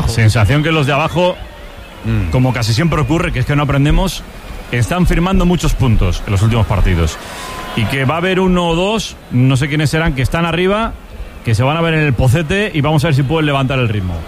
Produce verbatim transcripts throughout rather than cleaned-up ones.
Sensación que los de abajo, mm. como casi siempre ocurre, que es que no aprendemos, están firmando muchos puntos en los últimos partidos. Y que va a haber uno o dos, no sé quiénes serán, que están arriba, que se van a ver en el pocete y vamos a ver si pueden levantar el ritmo.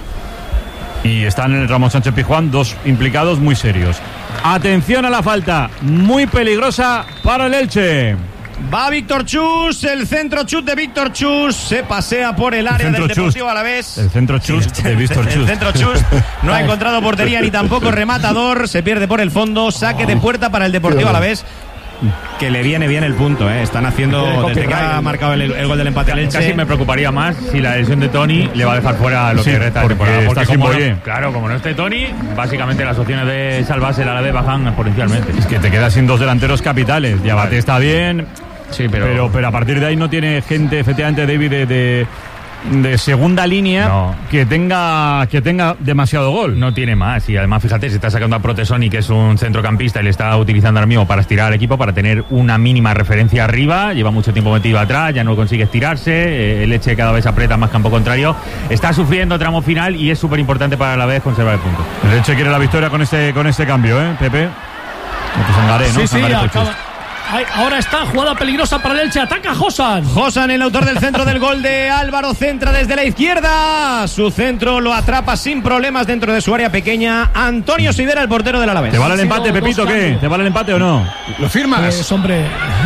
Y están en el Ramón Sánchez Pizjuán dos implicados muy serios. Atención a la falta, muy peligrosa para el Elche. Va Víctor Chus, el centro chut de Víctor Chus, se pasea por el área el del Deportivo Alavés. El centro Chus sí, de Víctor Chus. El centro Chus no ha encontrado portería ni tampoco rematador, se pierde por el fondo, saque de puerta para el Deportivo Alavés. Que le viene bien el punto, ¿eh? Están haciendo desde que ha marcado el, el gol del empate al Elche. Casi me preocuparía más si la lesión de Toni le va a dejar fuera lo sí, que resta de temporada. Porque como no, claro, como no esté Toni, básicamente las opciones de salvarse el Alavés bajan exponencialmente. Es que te quedas sin dos delanteros capitales. Diabate está bien, sí, pero... pero pero a partir de ahí no tiene gente, efectivamente, David, de... de... de segunda línea no. que tenga que tenga demasiado gol. No tiene más. Y además, fíjate, se está sacando a Protesoni, que es un centrocampista, y le está utilizando ahora mismo para estirar al equipo, para tener una mínima referencia arriba. Lleva mucho tiempo metido atrás, ya no consigue estirarse. El Elche cada vez aprieta más campo contrario. Está sufriendo tramo final y es súper importante para la vez conservar el punto. El Elche quiere la victoria con este, con este cambio, ¿eh, Pepe? No, Sangaré, ¿no? Sí, sí, Sangaré, acaba... Ahora está jugada peligrosa para el Elche. Ataca Josan. Josan, el autor del centro del gol de Álvaro, centra desde la izquierda. Su centro lo atrapa sin problemas dentro de su área pequeña. Antonio Sidera, el portero del Alavés. ¿Te vale el empate, Pepito, qué? ¿Te vale el empate o no? ¿Lo firmas? Pues, hombre,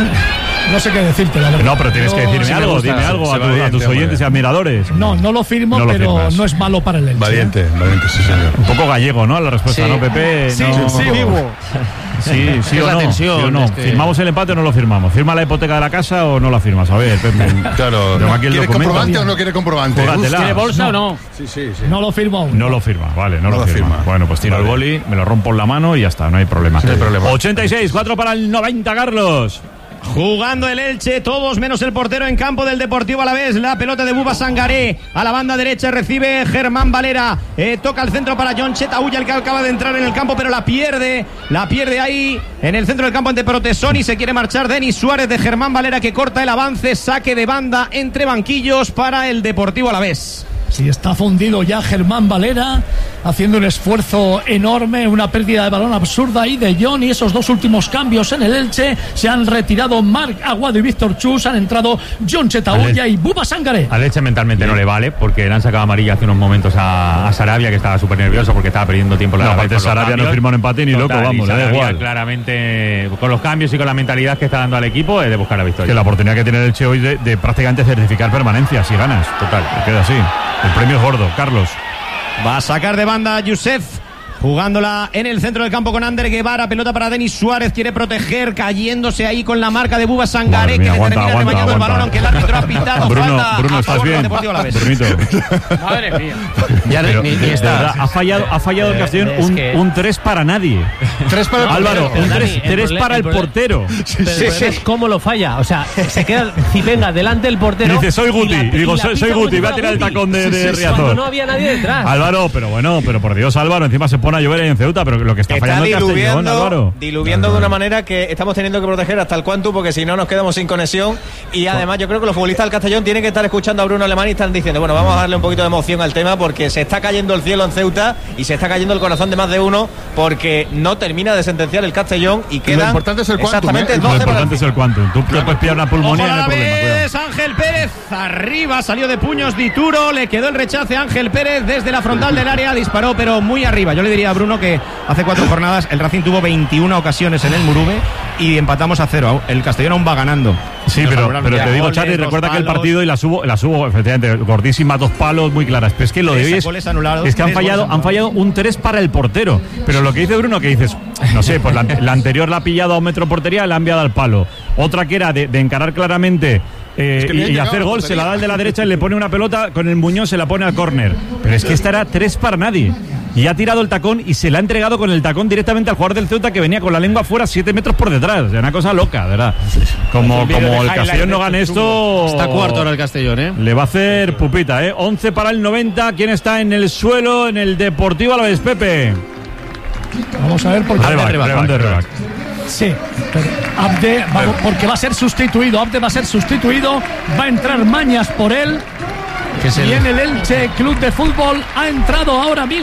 no sé qué decirte, la verdad. No, pero tienes que decirme algo. Gusta, dime algo a, tu, bien, a tus oyentes y admiradores. No, no lo firmo, no lo pero firmas. No es malo para el Elche. Valiente, ¿eh? valiente, sí, señor. Un poco gallego, ¿no? La respuesta, sí. ¿no, Pepe? Sí, no, sí, vivo. Sí, sí o no, tensión, sí o no. Este... ¿Firmamos el empate o no lo firmamos? ¿Firma la hipoteca de la casa o no la firmas? A ver, Pepe. Claro. ¿Quieres comprobante o no quiere comprobante? ¿Quiere bolsa no. o no? Sí, sí, sí. No lo firmo. No lo firma, vale, no, no lo, lo firma. firma. Bueno, pues tiro vale. el boli, me lo rompo en la mano y ya está, no hay problema. Sí, no hay problema. ochenta y seis, cuatro para el noventa, Carlos. Jugando el Elche, todos menos el portero en campo del Deportivo Alavés. La pelota de Buba Sangaré a la banda derecha, recibe Germán Valera, eh, toca el centro para John Chetauya, el que acaba de entrar en el campo, pero la pierde, la pierde ahí en el centro del campo ante Protesoni. Se quiere marchar Denis Suárez de Germán Valera, que corta el avance, saque de banda entre banquillos para el Deportivo Alavés. Sí, está fundido ya Germán Valera, haciendo un esfuerzo enorme, una pérdida de balón absurda ahí de John, y esos dos últimos cambios en el Elche. Se han retirado Marc Aguado y Víctor Chus, han entrado John Chetauya y Buba Sangaré. Al Elche mentalmente no le vale, porque le han sacado amarilla hace unos momentos a, a Sarabia, que estaba súper nervioso porque estaba perdiendo tiempo. La no, aparte Sarabia no firmó un empate ni Total, loco, vamos, le da igual. Claramente, con los cambios y con la mentalidad que está dando al equipo, es de buscar la victoria. Que la oportunidad que tiene el Elche hoy de, de prácticamente certificar permanencia, si ganas. Total, queda así. El premio es gordo, Carlos. Va a sacar de banda Youssef, jugándola en el centro del campo con Ander Guevara. Pelota para Denis Suárez, quiere proteger, cayéndose ahí con la marca de Buba Sangaré, que aguanta, le termina aguanta, rebañando aguanta. el balón, aunque el árbitro ha pitado. Bruno, falta Bruno, a ¿estás favor bien? del Deportivo Alavés. Brunito. Madre mía. Ya Pero, ni, ni está. Verdad, ha fallado, ha fallado el Castellón es un, que... un tres para nadie. Tres para el Álvaro, portero. un tres, Dani, tres el para el, el portero. Sí, pero sí, sí. Es cómo lo falla. O sea, se queda Zipenga delante del portero. Dice, soy Guti. Y, la, y digo, y soy, soy Guti. Voy a tirar el tacón de, de sí, sí, Riazor. No había nadie detrás. Álvaro, pero bueno, pero por Dios, Álvaro, encima se pone a llover en Ceuta, pero lo que está, está fallando el Castellón, Álvaro. Diluviendo no, no. de una manera que estamos teniendo que proteger hasta el Quantum, porque si no nos quedamos sin conexión. Y además yo creo que los futbolistas del Castellón tienen que estar escuchando a Bruno Alemán y están diciendo, bueno, vamos a darle un poquito de emoción al tema, porque se está cayendo el cielo en Ceuta y se está cayendo el corazón de más de uno, porque no termina de sentenciar el Castellón y quedan lo importante es el Quantum, exactamente ¿eh? doce. Lo importante es el Quantum. Tú te puedes pillar una pulmonía y no hay problema. Vez, Ángel Pérez arriba, salió de puños Dituro, le quedó el rechace a Ángel Pérez desde la frontal del área, disparó pero muy arriba. Yo le diría a Bruno que hace cuatro jornadas el Racing tuvo veintiuna ocasiones en el Murube y empatamos a cero. El Castellón aún va ganando. Sí, pero, pero te digo, Charly, recuerda que el partido y la subo, la subo efectivamente, gordísima, dos palos muy claras. Pero es que lo de hoy es, es que han fallado, han fallado un tres para el portero. Pero lo que dice Bruno, que dices, no sé, pues la, la anterior la ha pillado a un metro portería, la ha enviado al palo. Otra que era de, de encarar claramente. Eh, es que y, y hacer gol, se la da el de la derecha y le pone una pelota con el Muñoz, se la pone al córner. Pero es que esta era tres para nadie. Y ha tirado el tacón y se la ha entregado con el tacón directamente al jugador del Ceuta, que venía con la lengua fuera siete metros por detrás. O sea, una cosa loca, ¿verdad? Como, como el Castellón no gane esto... Está cuarto ahora el Castellón, ¿eh? Le va a hacer pupita, ¿eh? once para el noventa. ¿Quién está en el suelo en el Deportivo Alavés, Pepe? Vamos a ver por qué. Rebac, Rebac, Rebac. Sí, pero Abde, va, porque va a ser sustituido. Abde va a ser sustituido. Va a entrar Mañas por él. Y en el Elche Club de Fútbol ha entrado ahora mismo